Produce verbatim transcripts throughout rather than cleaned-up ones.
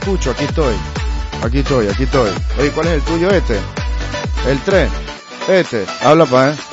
escucho, aquí estoy. Aquí estoy, aquí estoy. Oye, ¿cuál es el tuyo este? El tres. Este. Habla pa, ¿eh?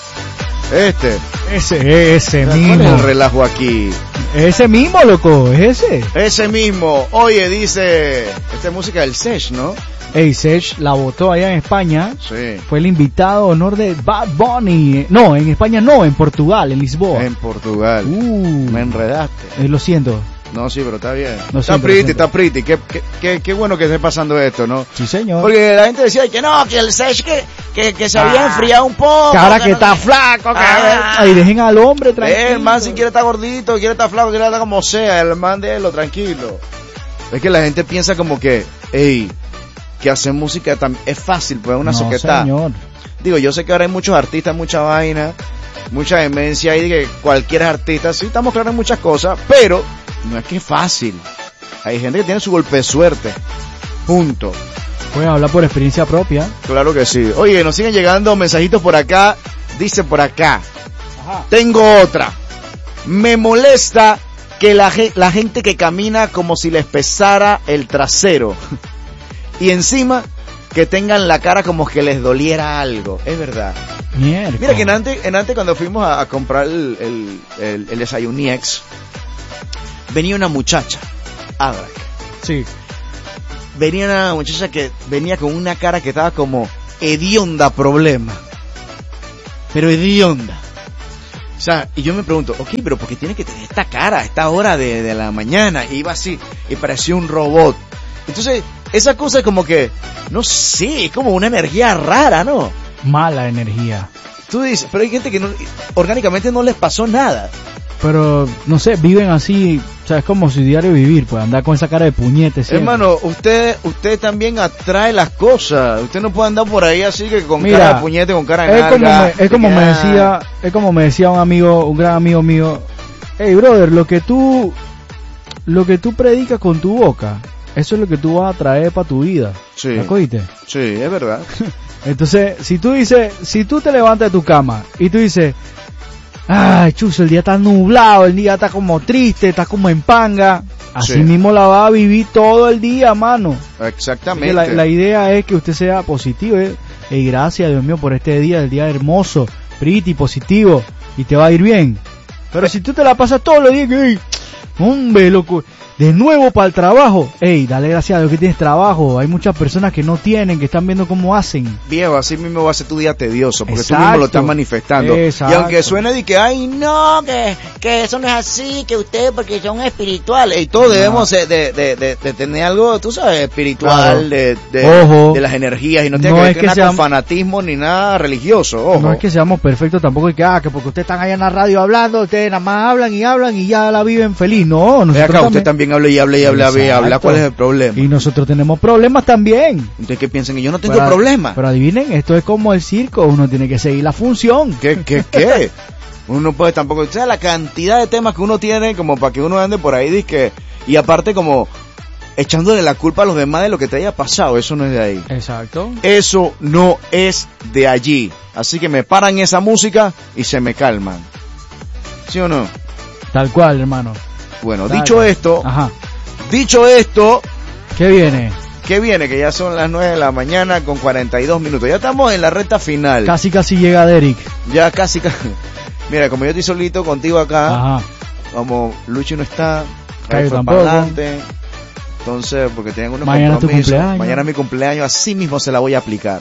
Este. Ese, ese ¿Cuál mismo. es el relajo aquí? Ese mismo, loco, es ese. Ese mismo. Oye, dice... Esta es música del Sesh, ¿no? Ey, Sech la votó allá en España. Sí. Fue el invitado honor de Bad Bunny. No, en España no, en Portugal, en Lisboa. En Portugal. Uh, Me enredaste. eh, lo siento. No, sí, pero está bien. Lo está siento, pretty, lo siento. está pretty. Qué, qué, qué, qué bueno que esté pasando esto, ¿no? Sí, señor. Porque la gente decía que no, que el Sesh que, que, que se había Ah. enfriado un poco. Que ahora que no está sé. flaco, que... Ah. Ay, dejen al hombre tranquilo. El man si quiere estar gordito, quiere estar flaco, quiere estar como sea, el man de él, lo tranquilo. Es que la gente piensa como que, ey, que hacer música tam- es fácil, pues una No, soquetada. señor. Digo, yo sé que ahora hay muchos artistas, mucha vaina, mucha demencia ahí, que cualquier artista, sí estamos claros en muchas cosas, pero no es que es fácil. Hay gente que tiene su golpe de suerte. Punto. Puedes hablar por experiencia propia. Claro que sí. Oye, nos siguen llegando mensajitos por acá. Dice por acá. Ajá. Tengo otra. Me molesta que la, ge- la gente que camina como si les pesara el trasero. Y encima que tengan la cara como que les doliera algo. Es verdad. Mierda. Mira que en antes, en antes cuando fuimos a, a comprar el, el, el, el desayuniex, venía una muchacha. Abra. Sí. Venía una muchacha que venía con una cara que estaba como hedionda problema. Pero hedionda. O sea, y yo me pregunto, ok, pero ¿por qué tiene que tener esta cara a esta hora de, de la mañana? Y iba así, y parecía un robot. Entonces, esa cosa es como que, no sé, es como una energía rara, ¿no? Mala energía. Tú dices, pero hay gente que no, orgánicamente no les pasó nada. Pero, no sé, viven así, o sea, es como su diario vivir, pues andar con esa cara de puñete siempre. Hermano, usted usted también atrae las cosas. Usted no puede andar por ahí así que con Mira, cara de puñete, con cara de es como nalga. me, es como me Ya. decía, es como me decía un amigo, un gran amigo mío, hey brother, lo que tú, lo que tú predicas con tu boca, eso es lo que tú vas a traer para tu vida. Sí. ¿Me cogiste? Sí, es verdad. Entonces, si tú dices, si tú te levantas de tu cama y tú dices, ay, chuzo, el día está nublado, el día está como triste, está como en panga, así Sí. mismo la va a vivir todo el día, mano. Exactamente. La, la idea es que usted sea positivo, eh. Y gracias, Dios mío, por este día, el día hermoso, pretty, positivo, y te va a ir bien. Pero si tú te la pasas todos los días, que, ey, hombre, loco, de nuevo para el trabajo, ey, dale gracias a Dios que tienes trabajo. Hay muchas personas que no tienen, que están viendo cómo hacen. Viejo, así mismo va a ser tu día tedioso, porque tú Exacto. mismo lo estás manifestando. Exacto. Y aunque suene de que, ay, no, No, que, que eso no es así, que ustedes porque son espirituales. y todos No. debemos de, de, de, de- de tener algo, tú sabes, espiritual, Claro. de, de, Ojo. de las energías, y no tiene No que ver es que que nada con sean- fanatismo ni nada religioso, ojo. No es que seamos perfectos tampoco, es que, ah, que porque ustedes están allá en la radio hablando, ustedes nada más hablan y hablan y ya la viven feliz. No, Ve nosotros acá, usted también- también habla y habla y habla y habla, Exacto. ¿cuál es el problema? Y nosotros tenemos problemas también. Ustedes que piensan que yo no tengo Pero- problema. Pero adivinen, esto es como el circo, uno tiene que seguir la función. ¿Qué, qué, qué? Uno no puede tampoco, o sea, la cantidad de temas que uno tiene como para que uno ande por ahí, dizque, y aparte como echándole la culpa a los demás de lo que te haya pasado, eso no es de ahí. Exacto. Eso no es de allí. Así que me paran esa música y se me calman. ¿Sí o no? Tal cual, hermano. Bueno, Dale. dicho esto, Ajá. dicho esto, ¿Qué viene? ¿qué viene? Que ya son las nueve de la mañana con cuarenta y dos minutos. Ya estamos en la recta final. Casi casi llega Derek. Ya casi, casi. Mira, como yo estoy solito contigo acá, Ajá. como Luchi no está, Cayo Javi fue tampoco. para adelante. Entonces, porque tienen unos Mañana es tu compromisos. cumpleaños. Mañana es mi cumpleaños, así mismo se la voy a aplicar.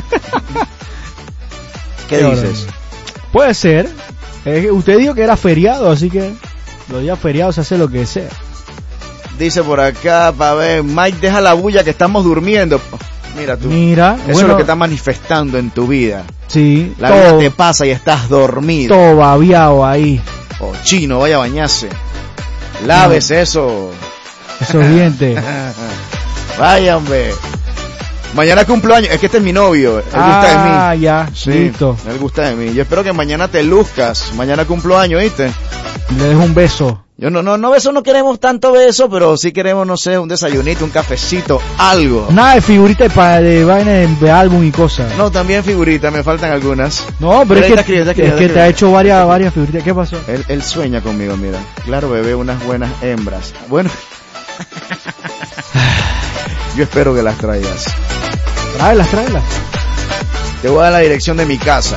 ¿Qué Qué dices? Puede ser. Eh, usted dijo que era feriado, así que los días feriados se hace lo que sea. Dice por acá, para ver, Mike, deja la bulla que estamos durmiendo. Mira tú, Mira, eso bueno, es lo que estás manifestando en tu vida. sí, La todo, vida te pasa y estás dormido. todo babiado ahí. Oh, chino, vaya a bañarse. Lávese eso. Esos dientes. Vaya, hombre. Mañana cumpleaños. Es que este es mi novio. Él gusta de mí. Ah, ya, Sí, listo. él gusta de mí. Yo espero que mañana te luzcas. Mañana cumplo años, ¿viste? Le dejo un beso. Yo no, no, no beso, no queremos tanto beso, pero sí queremos, no sé, un desayunito, un cafecito, algo. Nada de figurita para de vaina de, de álbum y cosas. No, también figuritas, me faltan algunas. No, pero Pero ahí es que, está escrito, está escrito, es que está te ha escrito. hecho varias varias figuritas. ¿Qué pasó? Él, él sueña conmigo, mira. Claro, bebé, unas buenas hembras. Bueno. Yo espero que las traigas. Tráelas, tráelas. Te voy a dar la dirección de mi casa.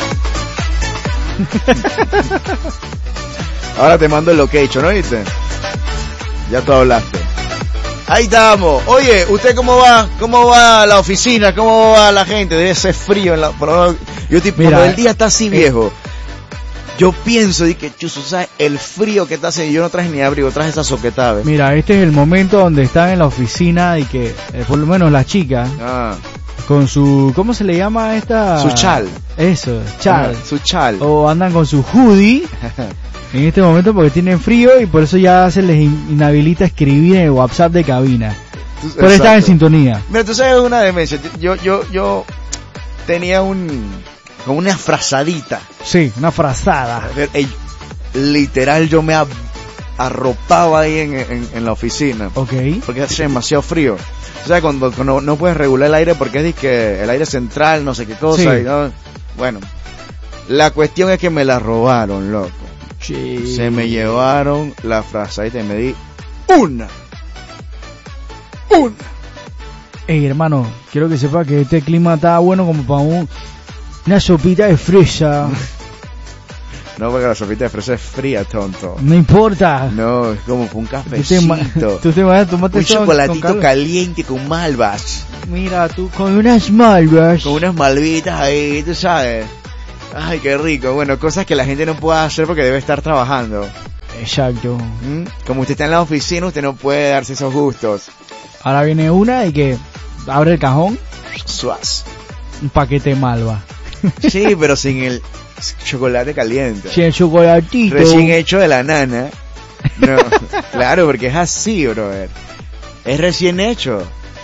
Ahora te mando el location, ¿no viste? Ya tú hablaste. Ahí estamos. Oye, ¿usted cómo va? ¿Cómo va la oficina? ¿Cómo va la gente? Debe ser frío en la... Yo tipo, Mira, cuando el día está así viejo, yo pienso, y que chuzo, ¿sabes? El frío que está haciendo, yo no traje ni abrigo, traje esa soqueta. Mira, este es el momento donde están en la oficina y que, eh, por lo menos las chicas, Ah, con su, ¿cómo se le llama a esta? su chal. Eso, chal. Ah, su chal. O andan con su hoodie en este momento porque tienen frío y por eso ya se les in- inhabilita escribir en el WhatsApp de cabina. Pero están en sintonía. Mira, tú sabes una demencia. Yo, yo, yo tenía un, como una frazadita. Sí, una frazada. Ey, literal, yo me ab- arropaba ahí en, en, en la oficina. Ok. Porque hace demasiado frío. O sea, cuando, cuando no puedes regular el aire porque es de que el aire central, no sé qué cosa. Sí. Y no, bueno, la cuestión es que me la robaron, loco. Sí. Se me llevaron la frazadita y me di una. Una. Ey, hermano, quiero que sepa que este clima está bueno como para un, una sopita de fresa. No, porque la sopita de fresa es fría, tonto. No importa. No, es como un Tú te, cafecito. ma- tú te vas a tomarte Un eso con chocolatito calor. caliente con malvas. Mira, tú con unas malvas. Con unas malvitas ahí, tú sabes. Ay, qué rico. Bueno, cosas que la gente no puede hacer porque debe estar trabajando. Exacto. ¿Mm? Como usted está en la oficina, usted no puede darse esos gustos. Ahora viene una y que abre el cajón, Suaz. un paquete de malva. Sí, pero sin el chocolate caliente. Si el chocolatito. Recién hecho de la nana. No, claro, porque es así, brother. Es recién hecho.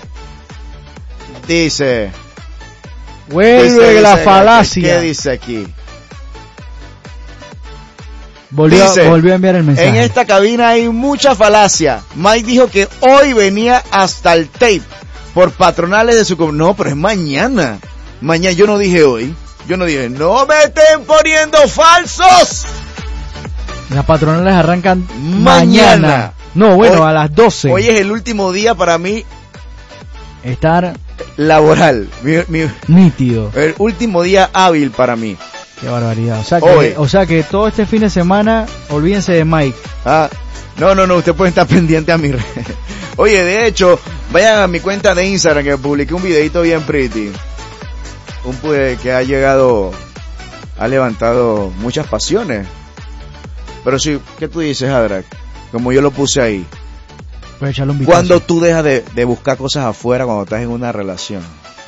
Dice... Vuelve dice, la dice, falacia. ¿Qué dice aquí? Volvió, Dice, volvió a enviar el mensaje. En esta cabina hay mucha falacia. Mike dijo que hoy venía hasta el tape por patronales de su... com- No, pero es mañana. Mañana, yo no dije hoy. Yo no dije, no me estén poniendo falsos. Las patronales arrancan Mañana. mañana. No, bueno, Hoy- a las doce. Hoy es el último día para mí Estar laboral. Mi, mi- nítido. el último día hábil para mí. Qué barbaridad. O sea, Hoy. que, o sea que todo este fin de semana, olvídense de Mike. Ah, no, no, no, usted puede estar pendiente a mi red. Oye, de hecho, vayan a mi cuenta de Instagram que publiqué un videito bien pretty. Un pues que ha llegado, ha levantado muchas pasiones. Pero sí, ¿qué tú dices, Adrak? Como yo lo puse ahí. Puedes echarle un vistazo. ¿Cuándo tú dejas de, de buscar cosas afuera cuando estás en una relación?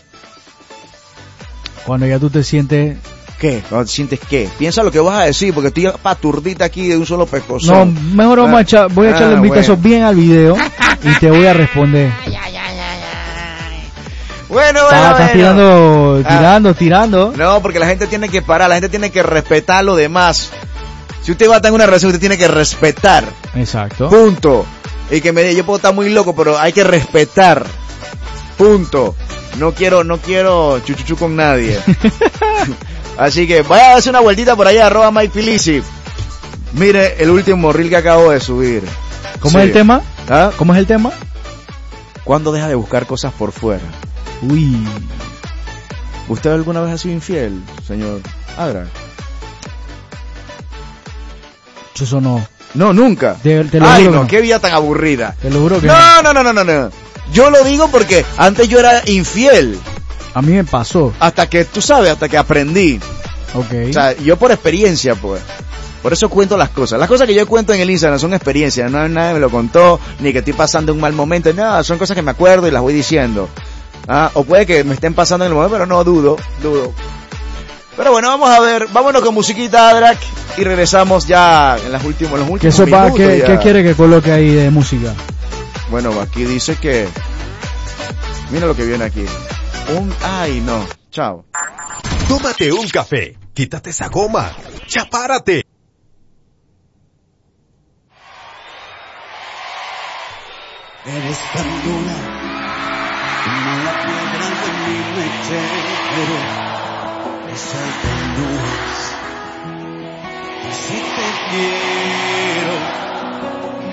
Cuando ya tú te sientes... ¿Qué? Cuando sientes qué? Piensa lo que vas a decir, porque estoy paturdita aquí de un solo No, pescozón. mejor vamos Ah, a echar, voy a echarle ah, un vistazo bueno. bien al video y te voy a responder. Bueno, bueno, Estás, estás bueno. tirando, Ah. tirando, tirando. No, porque la gente tiene que parar, la gente tiene que respetar lo demás. Si usted va a tener una relación, usted tiene que respetar. Exacto. Punto. Y que me diga, yo puedo estar muy loco, pero hay que respetar. Punto. No quiero, no quiero chuchuchu con nadie. Así que vaya a darse una vueltita por allá, arroba Mike Felici. Mire el último reel que acabo de subir. ¿Cómo Sí. es el tema? ¿Ah? ¿Cómo es el tema? ¿Cuándo deja de buscar cosas por fuera? Uy. ¿Usted alguna vez ha sido infiel, señor Adra? Eso no. No, nunca. Te, te lo Ay, juro no, que qué vida tan aburrida. Te lo juro que No, no, no, no, no, no. Yo lo digo porque antes yo era infiel. A mí me pasó. Hasta que, tú sabes, hasta que aprendí. Ok. O sea, yo por experiencia, pues. Por eso cuento las cosas. Las cosas que yo cuento en el Instagram son experiencias. No nadie me lo contó, ni que estoy pasando un mal momento. No, son cosas que me acuerdo y las voy diciendo. Ah, o puede que me estén pasando en el momento, pero no, dudo, dudo. Pero bueno, vamos a ver. Vámonos con musiquita, Adrak. Y regresamos ya en las últimos, los ¿Qué, últimos eso va, minutos. ¿qué, ya. ¿Qué quiere que coloque ahí de música? Bueno, aquí dice que... Mira lo que viene aquí. Un... Ay, no. Chao. Tómate un café, quítate esa goma, ya párate. Eres tan dura como la piedra de mi mechero. Esa ternura, si te quiero.